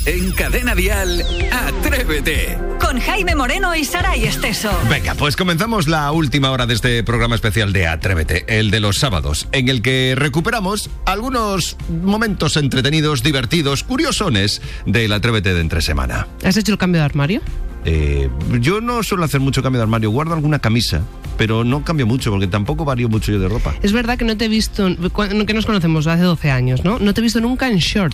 En Cadena Dial, Atrévete. Con Jaime Moreno y Saray Esteso. Venga, pues comenzamos la última hora de este programa especial de Atrévete, el de los sábados, en el que recuperamos algunos momentos entretenidos, divertidos, curiosones del Atrévete de entre semana. ¿Has hecho el cambio de armario? Yo no suelo hacer mucho cambio de armario, guardo alguna camisa, pero no cambio mucho porque tampoco varío mucho yo de ropa. Es verdad que no te he visto, que nos conocemos hace 12 años, ¿no? No te he visto nunca en short.